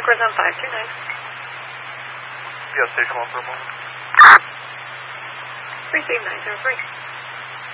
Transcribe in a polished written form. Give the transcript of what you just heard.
Bookers on 529. Yeah, station 1 for a moment. Receive 903.